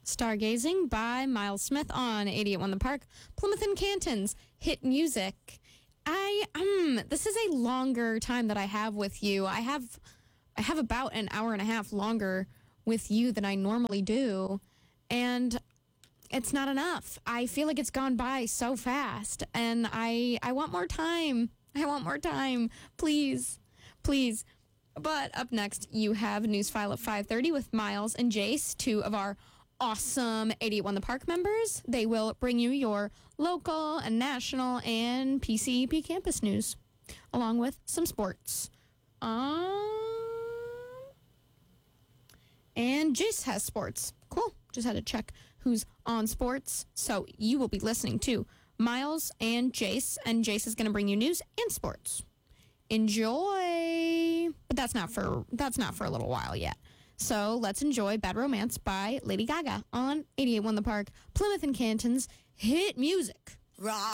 Stargazing by Miles Smith on 88.1 The Park. Plymouth and Canton's hit music. This is a longer time that I have with you. I have about an hour and a half longer with you than I normally do. And it's not enough. I feel like it's gone by so fast. And I want more time. I want more time. Please. Please. But up next, you have Newsfile at 5:30 with Miles and Jace, two of our awesome 88.1 The Park members. They will bring you your local and national and PCEP campus news, along with some sports. And Jace has sports. Cool. Just had to check who's on sports. So you will be listening to Miles and Jace is going to bring you news and sports. Enjoy. But that's not for a little while yet. So let's enjoy Bad Romance by Lady Gaga on 88.1 The Park, Plymouth and Canton's hit music. Rock.